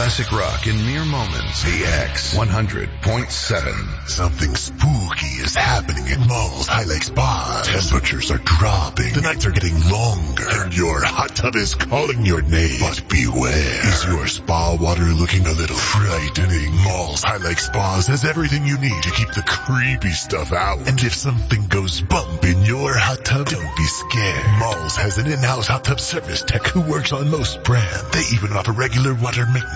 classic rock in mere moments. PX 100.7. Something spooky is happening at Malls High Lake Spa. Temperatures are dropping. The nights are getting longer. And your hot tub is calling your name. But beware. Is your spa water looking a little frightening? Malls High Lake Spas has everything you need to keep the creepy stuff out. And if something goes bump in your hot tub, don't be scared. Malls has an in-house hot tub service tech who works on most brands. They even offer regular water maintenance.